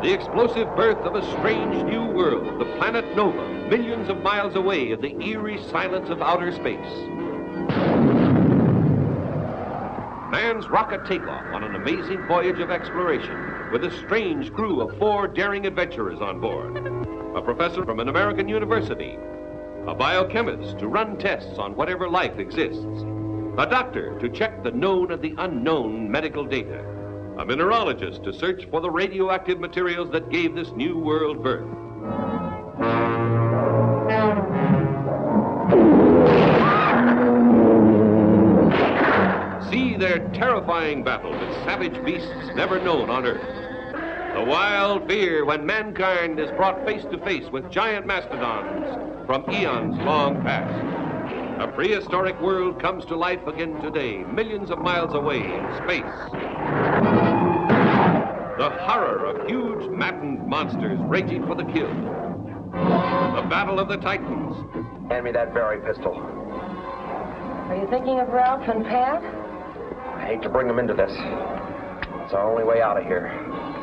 The explosive birth of a strange new world, the planet Nova, millions of miles away in the eerie silence of outer space. Man's rocket takeoff on an amazing voyage of exploration with a strange crew of 4 daring adventurers on board. A professor from an American university, a biochemist to run tests on whatever life exists, a doctor to check the known and the unknown medical data, a mineralogist to search for the radioactive materials that gave this new world birth. See their terrifying battle with savage beasts never known on Earth. The wild fear when mankind is brought face to face with giant mastodons from eons long past. A prehistoric world comes to life again today, millions of miles away in space. The horror of huge, maddened monsters raging for the kill. The battle of the Titans. Hand me that Barry pistol. Are you thinking of Ralph and Pat? I hate to bring them into this. It's our only way out of here.